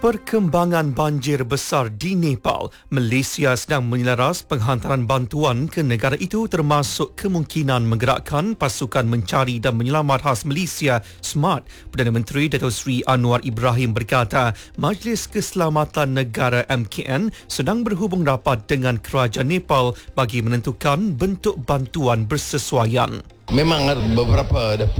Perkembangan banjir besar di Nepal, Malaysia sedang menyelaras penghantaran bantuan ke negara itu termasuk kemungkinan menggerakkan pasukan mencari dan menyelamat khas Malaysia SMART. Perdana Menteri Datuk Seri Anwar Ibrahim berkata, Majlis Keselamatan Negara MKN sedang berhubung rapat dengan kerajaan Nepal bagi menentukan bentuk bantuan bersesuaian. Memang beberapa